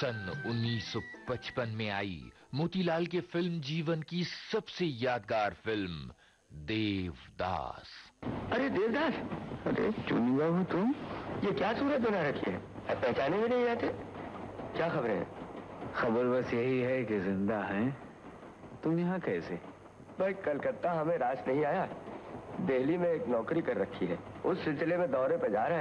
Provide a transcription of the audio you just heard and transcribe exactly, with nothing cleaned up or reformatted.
सन उन्नीस सौ पचपन में आई मोतीलाल के फिल्म जीवन की सबसे यादगार फिल्म देवदास। अरे देवदास, अरे चुनी बाबू तुम, ये क्या सूरत बना रखी है? पहचाने भी नहीं आते? क्या खबरें हैं? खबर बस यही है कि जिंदा हैं। तुम यहाँ कैसे? भाई कलकत्ता हमें रास नहीं आया, दिल्ली में एक नौकरी कर रखी है, उस सिलसिले में दौरे पर जा रहे हैं।